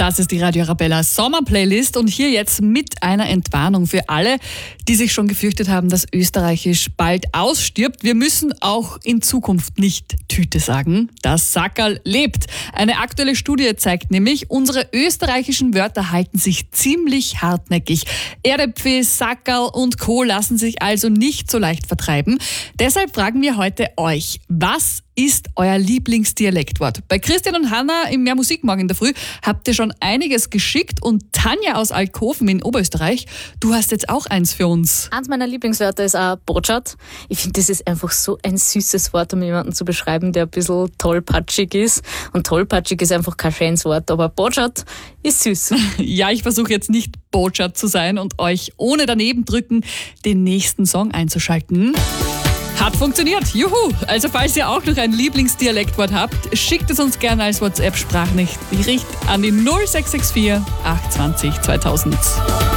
Das ist die Radio Arabella Sommerplaylist und hier jetzt mit einer Entwarnung für alle, die sich schon gefürchtet haben, dass Österreichisch bald ausstirbt. Wir müssen auch in Zukunft nicht Tüte sagen. Das Sackerl lebt. Eine aktuelle Studie zeigt nämlich, unsere österreichischen Wörter halten sich ziemlich hartnäckig. Erdäpfel, Sackerl und Co. lassen sich also nicht so leicht vertreiben. Deshalb fragen wir heute euch, was ist euer Lieblingsdialektwort? Bei Christian und Hanna im Mehr Musik morgen in der Früh habt ihr schon einiges geschickt und Tanja aus Alkoven in Oberösterreich, du hast jetzt auch eins für uns. Eins meiner Lieblingswörter ist auch Botschat. Ich finde, das ist einfach so ein süßes Wort, um jemanden zu beschreiben, der ein bisschen tollpatschig ist. Und tollpatschig ist einfach kein schönes Wort, aber Botschat ist süß. Ja, ich versuche jetzt nicht Botschat zu sein und euch ohne daneben drücken den nächsten Song einzuschalten. Hat funktioniert, juhu! Also falls ihr auch noch ein Lieblingsdialektwort habt, schickt es uns gerne als WhatsApp-Sprachnachricht an die 0664 820 2000.